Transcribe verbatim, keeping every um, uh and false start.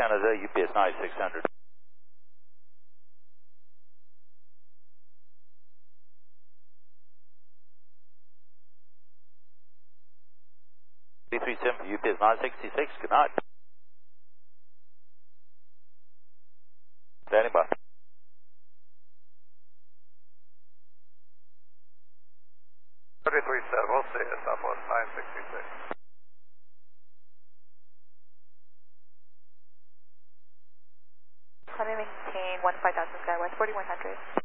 Canada, U P S ninety-six hundred. three three seven for U P S nine sixty-six, good night. Standing by. thirty-three seven, we'll see you, Southwest nine sixty-six. Climb and maintain one five thousand Skywest forty-one hundred.